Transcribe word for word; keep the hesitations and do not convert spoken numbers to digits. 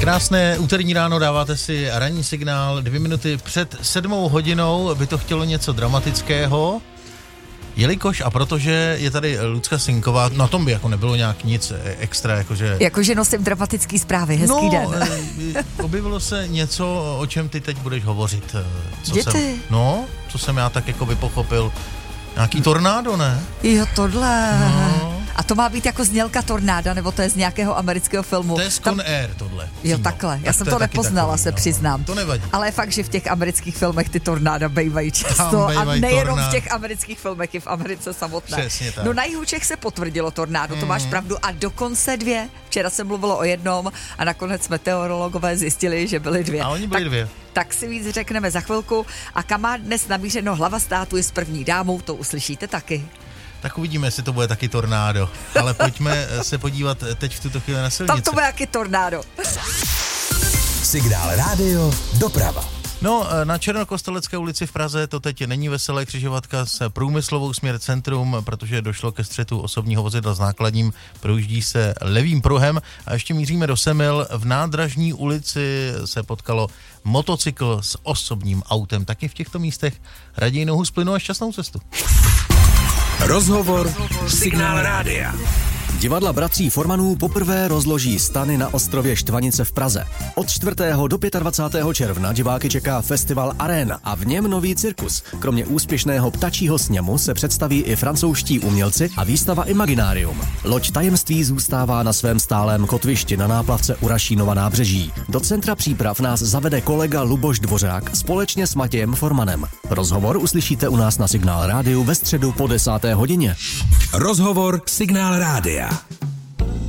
Krásné úterní ráno, dáváte si ranní signál, dvě minuty před sedmou hodinou, by to chtělo něco dramatického, jelikož a protože je tady Lucka Sinková, na tom by jako nebylo nějak nic extra, jakože... Jakože nosím dramatický zprávy, hezký no, den. No, objevilo se něco, o čem ty teď budeš hovořit. Co Děti. Jsem, no, co jsem já tak jako by pochopil. Nějaký tornádo, ne? Jo, tohle. No. A to má být jako znělka tornáda, nebo to je z nějakého amerického filmu? To je z Con Tam... Air tohle. Jo, přímo. takhle. Já tak jsem to, to, to nepoznala, takový, se no. přiznám. To nevadí. Ale je fakt, že v těch amerických filmech ty tornáda bývají často. A nejenom tornád. V těch amerických filmech, i v Americe samotné. Přesně tak. No na jihu Čech se potvrdilo tornádo, to máš pravdu. A dokonce dvě. Včera se mluvilo o jednom a nakonec meteorologové zjistili, že byly dvě. A oni byli tak, dvě. Tak si víc řekneme za chvilku. A kam má dnes namířeno hlava státu i s první dámou, to uslyšíte taky. Tak uvidíme, jestli to bude taky tornádo. Ale pojďme se podívat teď v tuto chvíli na silnici. Tam to bude jaký tornádo. Signál rádio, doprava. No, na Černokostelecké ulici v Praze to teď není veselé, křižovatka s průmyslovou směr centrum, protože došlo ke střetu osobního vozidla s nákladním, projíždí se levým pruhem a ještě míříme do Semil. V Nádražní ulici se potkalo motocykl s osobním autem. Taky v těchto místech raději nohu z plynu a šťastnou cestu. Rozhovor Signál rádia. Divadla bratří Formanů poprvé rozloží stany na ostrově Štvanice v Praze. Od čtvrtého do dvacátého pátého června diváky čeká festival Arena a v něm nový cirkus. Kromě úspěšného ptačího sněmu se představí i francouzští umělci a výstava Imaginárium. Loď Tajemství zůstává na svém stálém kotvišti na náplavce u Rašínova nábřeží. Do centra příprav nás zavede kolega Luboš Dvořák společně s Matějem Formanem. Rozhovor uslyšíte u nás na Signál rádiu ve středu po desáté hodině. Rozhovor Signál rádia.